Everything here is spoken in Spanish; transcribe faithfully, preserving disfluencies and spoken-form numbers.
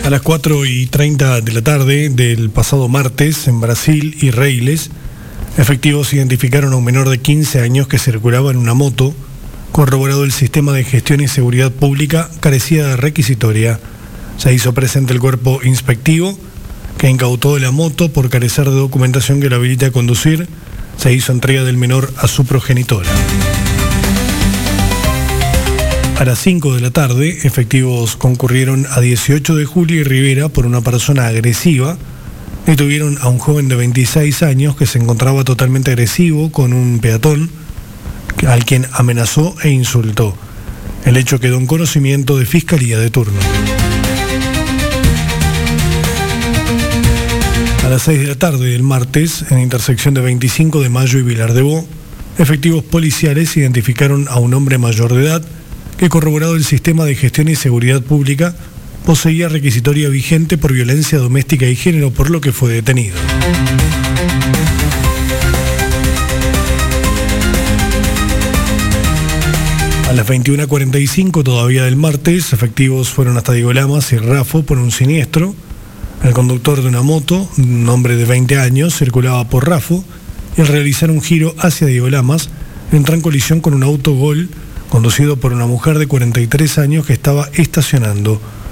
A las cuatro y treinta de la tarde del pasado martes, en Brasil y Reiles, efectivos identificaron a un menor de quince años que circulaba en una moto. Corroborado el sistema de gestión y seguridad pública, carecía de requisitoria. Se hizo presente el cuerpo inspectivo, que incautó de la moto por carecer de documentación que la habilite a conducir. Se hizo entrega del menor a su progenitora. A las cinco de la tarde, efectivos concurrieron a dieciocho de julio y Rivera por una persona agresiva. Detuvieron a un joven de veintiséis años que se encontraba totalmente agresivo con un peatón, al quien amenazó e insultó. El hecho quedó en conocimiento de Fiscalía de turno. A las seis de la tarde del martes, en la intersección de veinticinco de mayo y Vilar de Bo, efectivos policiales identificaron a un hombre mayor de edad que, corroborado el sistema de gestión y seguridad pública, poseía requisitoria vigente por violencia doméstica y género, por lo que fue detenido. A las veintiuna cuarenta y cinco todavía del martes, efectivos fueron hasta Diego Lamas y Rafo por un siniestro. El conductor de una moto, un hombre de veinte años, circulaba por Rafo y al realizar un giro hacia Diego Lamas, entró en colisión con un auto Gol conducido por una mujer de cuarenta y tres años que estaba estacionando.